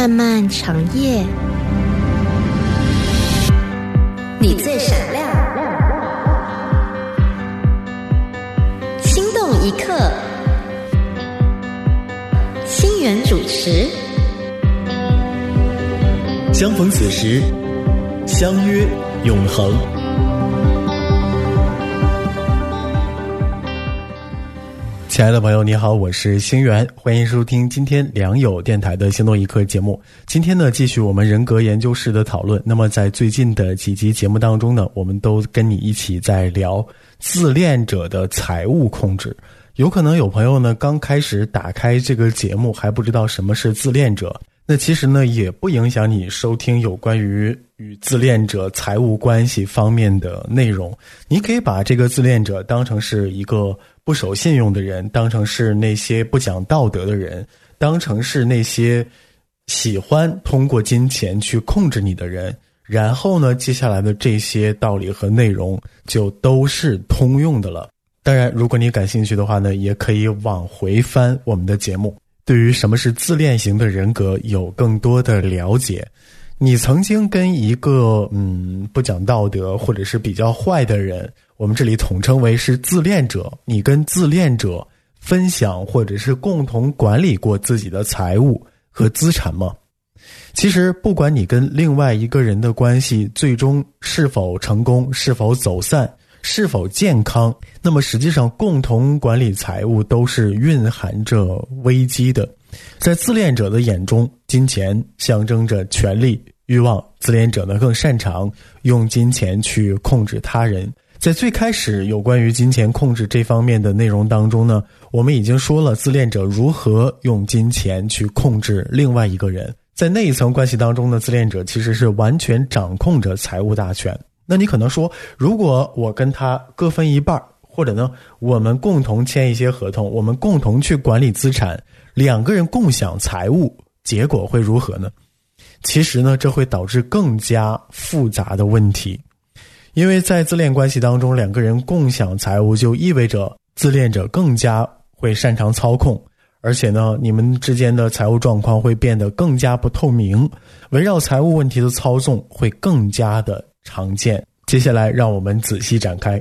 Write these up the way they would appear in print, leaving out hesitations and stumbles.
漫漫长夜，你最闪亮，心动一刻，心源主持。 相逢此时，相约永恒。亲爱的朋友你好，我是星源，欢迎收听今天良友电台的心动一刻节目。今天呢，继续我们人格研究室的讨论。那么在最近的几集节目当中呢，我们都跟你一起在聊自恋者的财务控制。有可能有朋友呢刚开始打开这个节目还不知道什么是自恋者，那其实呢也不影响你收听有关于与自恋者财务关系方面的内容。你可以把这个自恋者当成是一个不守信用的人，当成是那些不讲道德的人，当成是那些喜欢通过金钱去控制你的人。然后呢，接下来的这些道理和内容就都是通用的了。当然，如果你感兴趣的话呢，也可以往回翻我们的节目，对于什么是自恋型的人格有更多的了解。你曾经跟一个不讲道德或者是比较坏的人，我们这里统称为是自恋者，你跟自恋者分享或者是共同管理过自己的财务和资产吗？其实不管你跟另外一个人的关系最终是否成功，是否走散，是否健康，那么实际上共同管理财务都是蕴含着危机的。在自恋者的眼中，金钱象征着权力、欲望，自恋者呢更擅长用金钱去控制他人。在最开始有关于金钱控制这方面的内容当中呢，我们已经说了自恋者如何用金钱去控制另外一个人。在那一层关系当中呢，自恋者其实是完全掌控着财务大权。那你可能说，如果我跟他各分一半，或者呢我们共同签一些合同，我们共同去管理资产，两个人共享财务，结果会如何呢？其实呢，这会导致更加复杂的问题。因为在自恋关系当中，两个人共享财务就意味着自恋者更加会擅长操控，而且呢，你们之间的财务状况会变得更加不透明，围绕财务问题的操纵会更加的常见。接下来让我们仔细展开。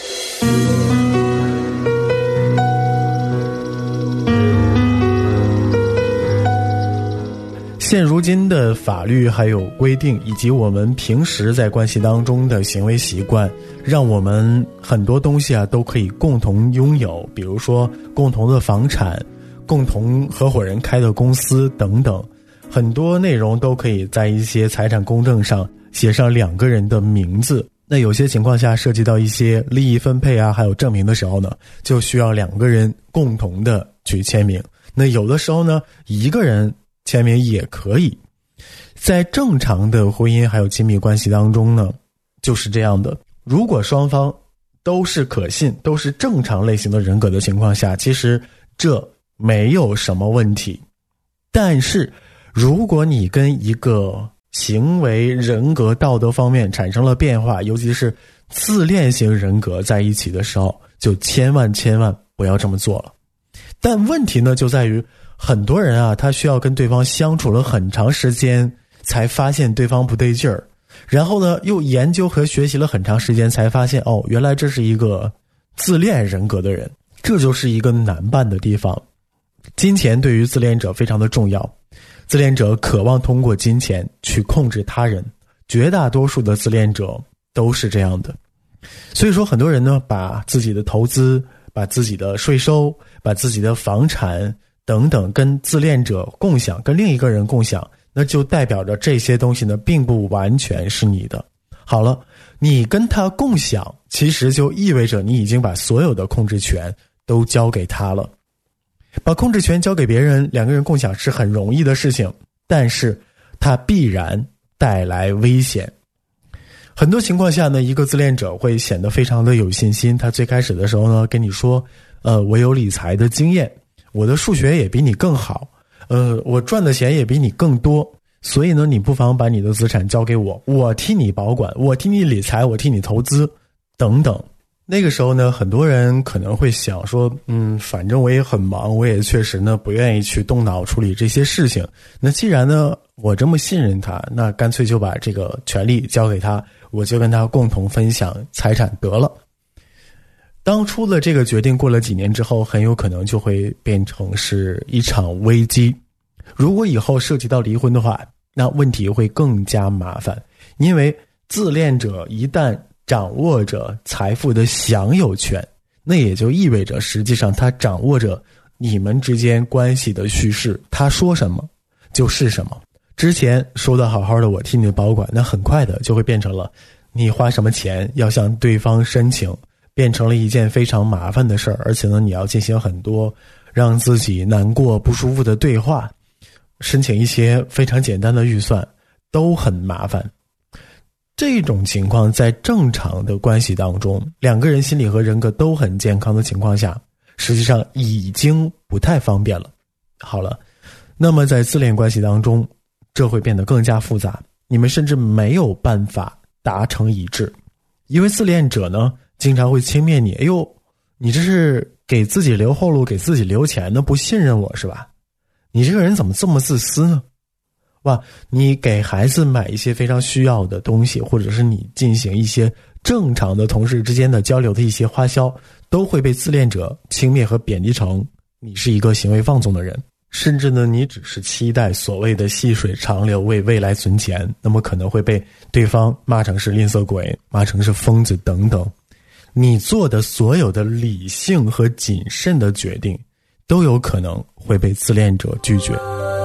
现如今的法律还有规定，以及我们平时在关系当中的行为习惯，让我们很多东西都可以共同拥有，比如说共同的房产，共同合伙人开的公司等等，很多内容都可以在一些财产公证上写上两个人的名字。那有些情况下涉及到一些利益分配还有证明的时候呢，就需要两个人共同的去签名。那有的时候呢，一个人签名也可以。在正常的婚姻还有亲密关系当中呢，就是这样的。如果双方都是可信，都是正常类型的人格的情况下，其实这没有什么问题。但是如果你跟一个行为人格道德方面产生了变化，尤其是自恋型人格在一起的时候，就千万不要这么做了。但问题呢就在于，很多人他需要跟对方相处了很长时间才发现对方不对劲儿，然后呢又研究和学习了很长时间才发现，原来这是一个自恋人格的人。这就是一个难办的地方。金钱对于自恋者非常的重要，自恋者渴望通过金钱去控制他人，绝大多数的自恋者都是这样的。所以说很多人呢，把自己的投资，把自己的税收，把自己的房产等等跟自恋者共享，跟另一个人共享，那就代表着这些东西呢并不完全是你的。好了，你跟他共享，其实就意味着你已经把所有的控制权都交给他了。把控制权交给别人，两个人共享是很容易的事情，但是它必然带来危险。很多情况下呢，一个自恋者会显得非常的有信心，他最开始的时候呢跟你说，我有理财的经验，我的数学也比你更好，我赚的钱也比你更多，所以呢你不妨把你的资产交给我，我替你保管，我替你理财，我替你投资等等。 那个时候呢，很多人可能会想说，反正我也很忙，我也确实呢不愿意去动脑处理这些事情。那既然呢我这么信任他，那干脆就把这个权利交给他，我就跟他共同分享财产得了。当初的这个决定过了几年之后，很有可能就会变成是一场危机。如果以后涉及到离婚的话，那问题会更加麻烦，因为自恋者一旦掌握着财富的享有权，那也就意味着实际上他掌握着你们之间关系的叙事，他说什么就是什么。之前说的好好的我替你保管，那很快的就会变成了你花什么钱要向对方申请，变成了一件非常麻烦的事儿，而且呢你要进行很多让自己难过不舒服的对话，申请一些非常简单的预算都很麻烦。这种情况在正常的关系当中，两个人心理和人格都很健康的情况下，实际上已经不太方便了。好了，那么在自恋关系当中，这会变得更加复杂，你们甚至没有办法达成一致。因为自恋者呢经常会轻蔑你，哎呦，你这是给自己留后路，给自己留钱呢，不信任我是吧？你这个人怎么这么自私呢？哇，你给孩子买一些非常需要的东西，或者是你进行一些正常的同事之间的交流的一些花销，都会被自恋者轻蔑和贬低成你是一个行为放纵的人。甚至呢你只是期待所谓的细水长流，为未来存钱，那么可能会被对方骂成是吝啬鬼，骂成是疯子等等。你做的所有的理性和谨慎的决定都有可能会被自恋者拒绝。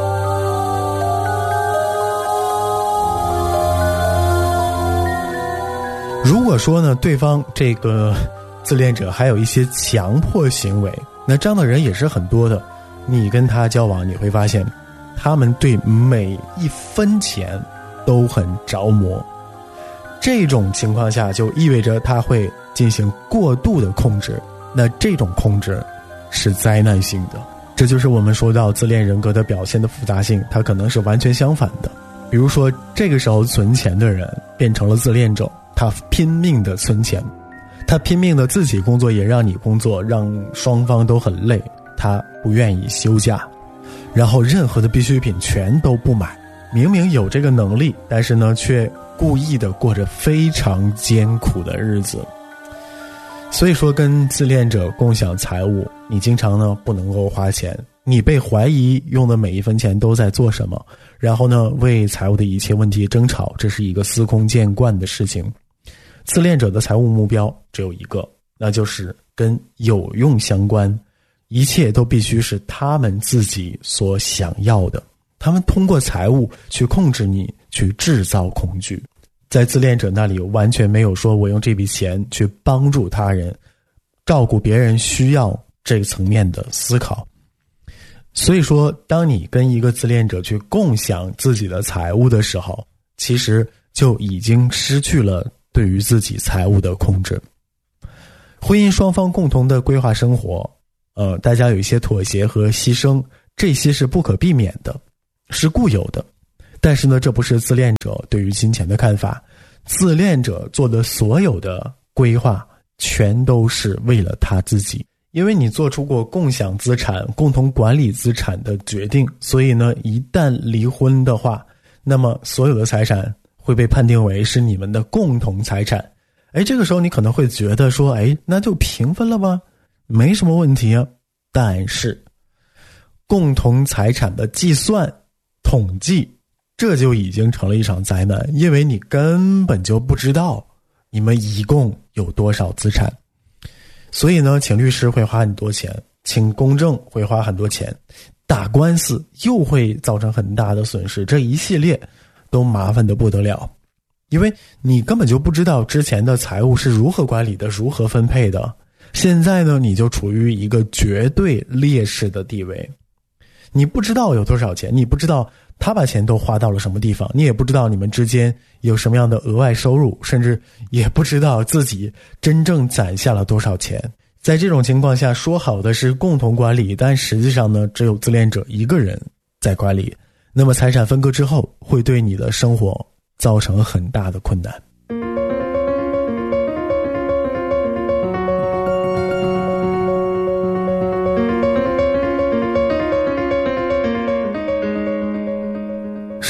如果说呢对方这个自恋者还有一些强迫行为，那这样的人也是很多的。你跟他交往，你会发现他们对每一分钱都很着魔。这种情况下就意味着他会进行过度的控制，那这种控制是灾难性的。这就是我们说到自恋人格的表现的复杂性，它可能是完全相反的。比如说这个时候存钱的人变成了自恋者，他拼命的存钱，他拼命的自己工作也让你工作，让双方都很累，他不愿意休假，然后任何的必需品全都不买，明明有这个能力，但是呢却故意的过着非常艰苦的日子。所以说跟自恋者共享财物，你经常呢不能够花钱，你被怀疑用的每一分钱都在做什么，然后呢为财务的一切问题争吵，这是一个司空见惯的事情。自恋者的财务目标只有一个，那就是跟有用相关，一切都必须是他们自己所想要的。他们通过财务去控制你，去制造恐惧。在自恋者那里完全没有说我用这笔钱去帮助他人，照顾别人需要这个层面的思考。所以说当你跟一个自恋者去共享自己的财务的时候，其实就已经失去了对于自己财务的控制。婚姻双方共同的规划生活，大家有一些妥协和牺牲，这些是不可避免的，是固有的。但是呢，这不是自恋者对于金钱的看法。自恋者做的所有的规划全都是为了他自己，因为你做出过共享资产、共同管理资产的决定，所以呢，一旦离婚的话，那么所有的财产会被判定为是你们的共同财产。这个时候你可能会觉得说，那就平分了吧，没什么问题啊。但是共同财产的计算统计，这就已经成了一场灾难，因为你根本就不知道你们一共有多少资产。所以呢，请律师会花很多钱，请公证会花很多钱，打官司又会造成很大的损失，这一系列都麻烦得不得了。因为你根本就不知道之前的财务是如何管理的，如何分配的。现在呢，你就处于一个绝对劣势的地位。你不知道有多少钱，你不知道他把钱都花到了什么地方，你也不知道你们之间有什么样的额外收入，甚至也不知道自己真正攒下了多少钱。在这种情况下，说好的是共同管理，但实际上呢，只有自恋者一个人在管理。那么财产分割之后，会对你的生活造成很大的困难。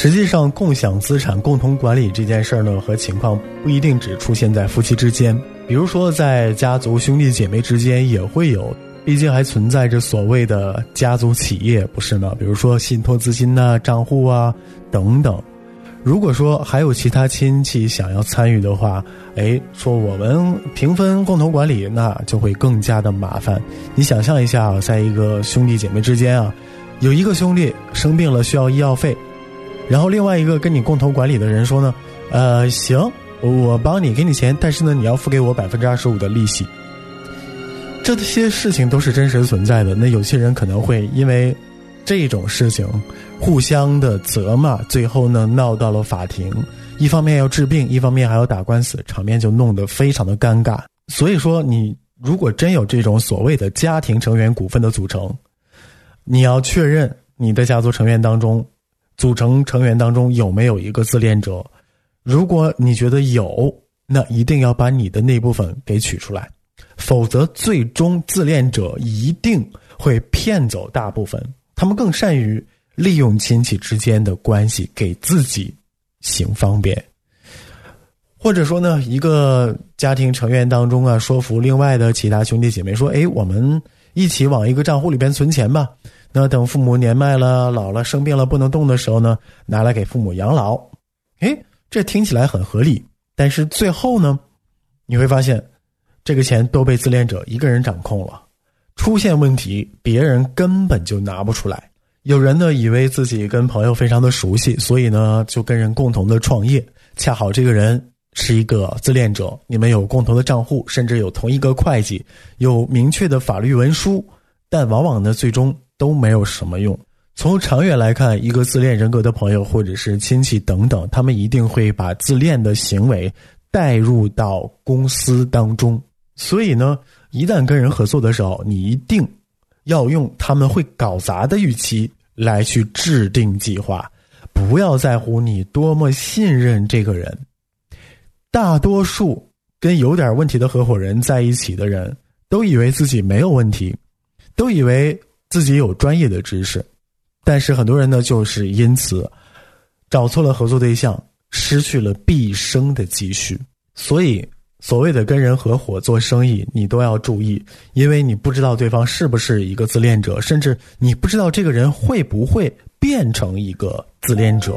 实际上，共享资产、共同管理这件事儿呢，和情况不一定只出现在夫妻之间，比如说在家族兄弟姐妹之间也会有，毕竟还存在着所谓的家族企业，不是吗？比如说信托资金啊、账户啊等等。如果说还有其他亲戚想要参与的话，说我们平分共同管理，那就会更加的麻烦。你想象一下，在一个兄弟姐妹之间啊，有一个兄弟生病了需要医药费，然后另外一个跟你共同管理的人说呢，行，我帮你给你钱，但是呢你要付给我 25% 的利息。这些事情都是真实存在的。那有些人可能会因为这种事情互相的责骂，最后呢闹到了法庭，一方面要治病，一方面还要打官司，场面就弄得非常的尴尬。所以说你如果真有这种所谓的家庭成员股份的组成，你要确认你的家族成员当中组成成员当中有没有一个自恋者。如果你觉得有，那一定要把你的那部分给取出来，否则最终自恋者一定会骗走大部分。他们更善于利用亲戚之间的关系给自己行方便。或者说呢，一个家庭成员当中啊，说服另外的其他兄弟姐妹说，我们一起往一个账户里边存钱吧，那等父母年迈了、老了、生病了不能动的时候呢，拿来给父母养老。这听起来很合理，但是最后呢，你会发现这个钱都被自恋者一个人掌控了，出现问题别人根本就拿不出来。有人呢以为自己跟朋友非常的熟悉，所以呢就跟人共同的创业，恰好这个人是一个自恋者，你们有共同的账户，甚至有同一个会计，有明确的法律文书，但往往呢最终都没有什么用。从长远来看，一个自恋人格的朋友或者是亲戚等等，他们一定会把自恋的行为带入到公司当中。所以呢，一旦跟人合作的时候，你一定要用他们会搞砸的预期来去制定计划，不要在乎你多么信任这个人。大多数跟有点问题的合伙人在一起的人，都以为自己没有问题，都以为自己有专业的知识，但是很多人呢，就是因此找错了合作对象，失去了毕生的积蓄。所以所谓的跟人合伙做生意，你都要注意，因为你不知道对方是不是一个自恋者，甚至你不知道这个人会不会变成一个自恋者。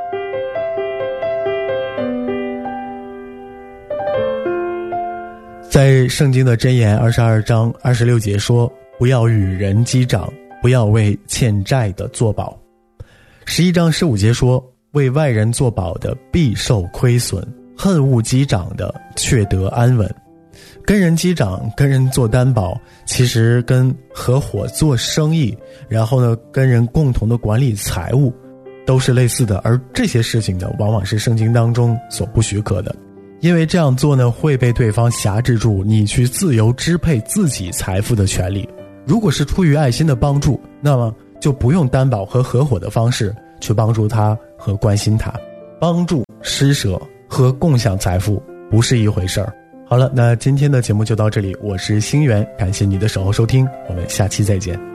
在圣经的箴言22章26节说，不要与人击掌，不要为欠债的作保。11章15节说，为外人作保的必受亏损，恨恶击掌的却得安稳。跟人击掌，跟人做担保，其实跟合伙做生意，然后呢跟人共同的管理财务都是类似的。而这些事情呢，往往是圣经当中所不许可的，因为这样做呢会被对方辖制住你去自由支配自己财富的权利。如果是出于爱心的帮助，那么就不用担保和合伙的方式去帮助他和关心他。帮助、施舍和共享财富不是一回事儿。好了，那今天的节目就到这里，我是星源，感谢你的守候收听，我们下期再见。